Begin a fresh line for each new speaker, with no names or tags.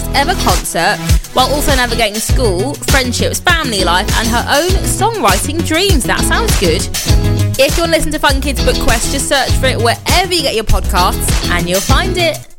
ever concert, while also navigating school, friendships, family life, and her own songwriting dreams. That sounds good. If you want to listen to Fun Kids Book Quest, just search for it wherever you get your podcasts, and you'll find it.